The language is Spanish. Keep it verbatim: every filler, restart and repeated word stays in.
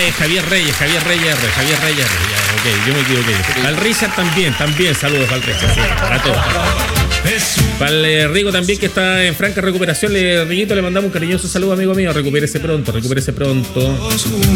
Eh, Javier Reyes, Javier Reyes, Javier Reyes, ya, ok, yo me equivoqué. Al Richard también, también, saludos al Richard, sí, para todos. Para el Rico también, que está en franca recuperación. Le, Riguito, le mandamos un cariñoso saludo, amigo mío. Recupérese pronto, recupérese pronto.